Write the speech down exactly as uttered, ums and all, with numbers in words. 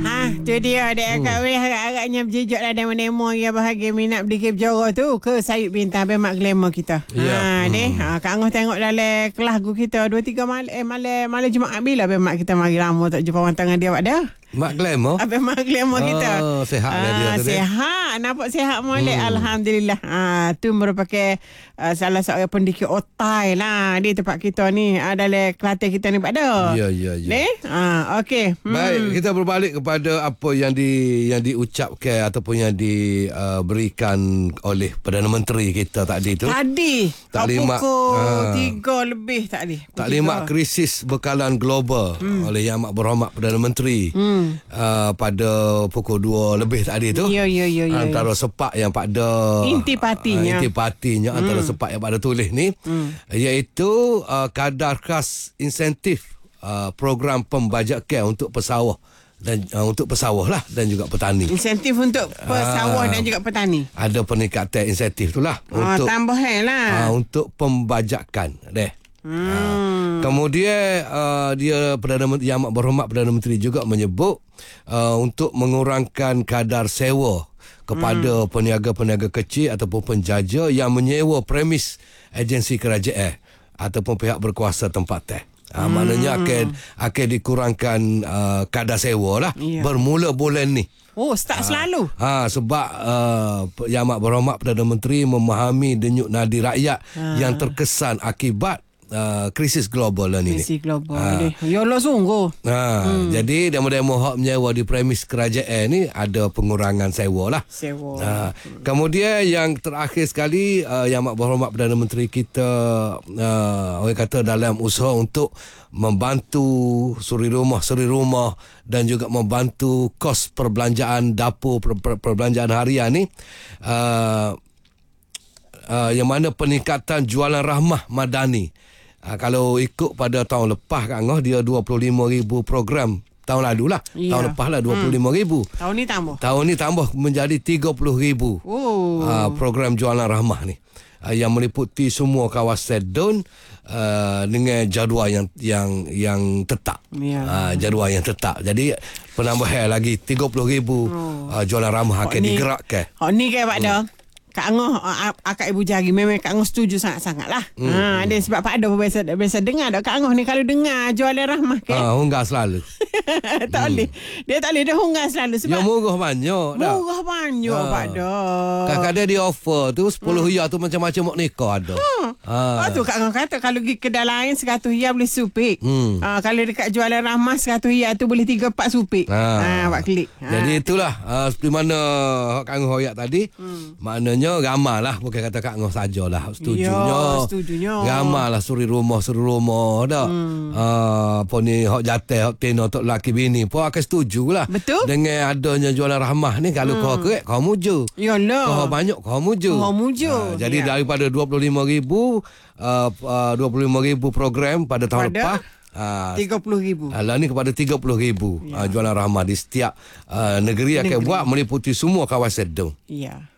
Ha, tu dia dia hmm. Kak Weh harap-harapnya berjejak lah demo-demo yang bahagia minat beli kek Johor tu ke Sayup Bintang Bemak Glamour kita. Ya. Ha, deh. Ha, Kak Angah tengok dalam kelas guru kita dua tiga malam eh malam malam Jumaat bila Bemak kita mari lama tak jumpa orang tangan dia awak dah. Mak Glamour? Apa Mak Glamour kita? Oh, sehat dah dia tu. Sehat. Nampak sehat molek. Hmm. Alhamdulillah. Ha, tu merupakan uh, salah seorang pendikir otai lah di tempat kita ni. Uh, dalam Kelantan kita ni pada. Ya, ya, ya. Deh? Ha, okey. Hmm. Baik, kita berbalik kepada apa yang di yang diucapkan ataupun yang diberikan uh, oleh Perdana Menteri kita tadi tu. Tadi. Taklimat pukul uh, tiga lebih tadi. Taklimat krisis bekalan global hmm. oleh Yang Amat Berhormat Perdana Menteri. Hmm. Uh, pada pukul dua lebih tadi tu. Ya, ya, ya, ya. Antara sepak yang pada intipatinya. Uh, intipatinya hmm. antara sepak yang pada tulis ni hmm. iaitu uh, kadar khas insentif uh, program pembajakan untuk pesawah dan uh, untuk pesawah lah dan juga petani. Insentif untuk pesawah uh, dan juga petani. Ada peningkatan insentif tu lah. Oh, untuk tambahan lah. Uh, untuk pembajakan. Deh. Hmm. Uh, kemudian uh, dia Perdana Menteri Yang Amat Berhormat Perdana Menteri juga menyebut uh, untuk mengurangkan kadar sewa kepada hmm. peniaga-peniaga kecil ataupun penjaja yang menyewa premis agensi kerajaan ataupun pihak berkuasa tempat teh. Uh, hmm. Maknanya akan akan dikurangkan uh, kadar sewa lah yeah. bermula bulan ni. Oh, start ha, selalu. Ha, sebab uh, Yang Amat Berhormat Perdana Menteri memahami denyut nadi rakyat ha. yang terkesan akibat Uh, krisis global lah ni. Krisis global ni. Ha. Ya Allah sungguh. Ha. Hmm. Jadi demo-demo hak menyewa di premis kerajaan ni ada pengurangan sewa lah. Sewa. Ha. Kemudian yang terakhir sekali uh, Yang Amat Berhormat Perdana Menteri kita uh, orang kata dalam usaha untuk membantu suri rumah suri rumah dan juga membantu kos perbelanjaan dapur per, per, perbelanjaan harian ni uh, uh, yang mana peningkatan jualan rahmah madani. Ha, kalau ikut pada tahun lepas Kak Angah dia dua puluh lima ribu program tahun lalu lah. Ya. Tahun lepas lah dua puluh lima ribu. Hmm. Tahun ni tambah. Tahun ni tambah menjadi tiga puluh ribu. Oh. Ha, program jualan rahmah ni. Ha, yang meliputi semua kawasan D U N uh, dengan jadual yang yang yang tetap. Ya. Ha, jadual yang tetap. Jadi penambahan lagi tiga puluh ribu oh. uh, jualan rahmah akan digerakkan. Oh ni kan Pak Dah. Kak Angah, akak ibu jari memang Kak Angah setuju sangat-sangat lah. Hmm. Ha, ada sebab Pak Ada biasa, biasa dengar tak Kak Angah ni kalau dengar jualan rahmah ke? Ha, hunggah selalu. tak hmm. boleh. Dia tak boleh, dia hunggah selalu. Sebab ya murah banyak. Murah banyak ha. Pak Ada. Kadang-kadang dia offer tu sepuluh hmm. riyal tu macam-macam mak nikah ada. Ha. Ha. Oh, tu Kak Angah kata kalau pergi kedai lain seratus riyal boleh supik. Hmm. Ha, kalau dekat jualan rahmah seratus riyal tu boleh tiga empat supik. Ha, ha buat klik. Ha. Jadi itulah uh, seperti mana Kak Angah hoyak tadi. Hmm. Maknanya ramai lah, bukan kata Kak Angah sajalah setujunya. Ya, setujunya. Ramai lah suri rumah suri rumah dah. Hmm. Uh, apa ni hak jatah hak tena untuk laki bini pun akan setuju lah. Betul. Dengan adanya jualan rahmah ni kalau hmm. kau kerek kau muju. Yalah. Kau banyak kau muju. Kau muju. Uh, jadi ya. Daripada dua puluh lima ribu uh, uh, dua puluh lima ribu program pada tahun pada? lepas Uh, tiga puluh ribu. Lah ni kepada tiga puluh ribu ya. uh, jualan rahmah di setiap uh, negeri akan negeri. buat meliputi semua kawasan tu. Ya.